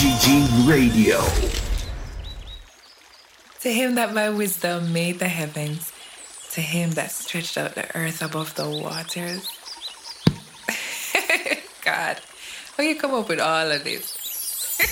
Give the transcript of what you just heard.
GG Radio. To him that by wisdom made the heavens, to him that stretched out the earth above the waters. God, how you come up with all of this?